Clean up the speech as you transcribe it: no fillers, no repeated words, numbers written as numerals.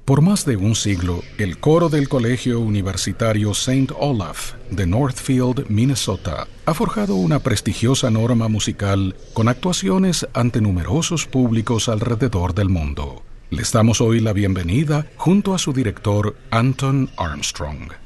Por más de un siglo, el coro del Colegio Universitario St. Olaf de Northfield, Minnesota, ha forjado una prestigiosa norma musical con actuaciones ante numerosos públicos alrededor del mundo. Les damos hoy la bienvenida junto a su director Anton Armstrong.